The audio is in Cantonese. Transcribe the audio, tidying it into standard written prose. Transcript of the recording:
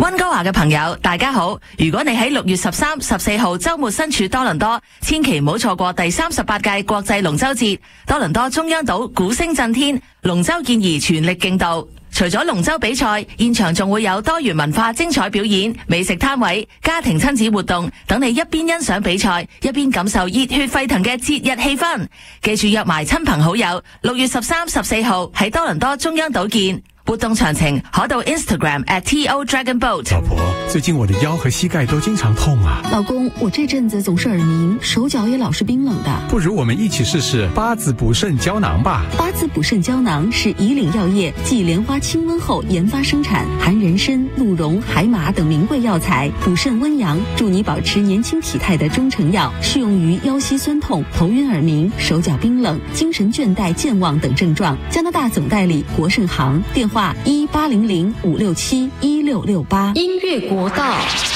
溫哥華嘅朋友，大家好！如果你喺6月13、14號周末身處多倫多，千祈唔好錯過第38屆國際龍舟節。多倫多中央島鼓聲震天，龍舟健兒全力競渡。除咗龍舟比賽，現場仲會有多元文化精彩表演、美食攤位、家庭親子活動，等你一邊欣賞比賽，一邊感受熱血沸騰嘅節日氣氛。記住約埋親朋好友，6月13、14號喺多倫多中央島見。活動詳情可到 Instagram @TO Dragonboat。 老婆，最近我的腰和膝盖都經常痛啊。 老公，我這陣子總是耳鳴，手腳也老是冰冷的。 不如我們一起試試八字補腎膠囊吧。 八字補腎膠囊是以嶺藥業繼蓮花清瘟後研發生產，含人參、鹿茸、海馬等名貴藥材，補腎溫陽，助你保持年輕體態的中成藥，適用於腰膝痠痛、頭暈耳鳴、手腳冰冷、精神倦怠、健忘等症狀。加拿大總代理國盛行，電話1800-567-1668。 音樂國道。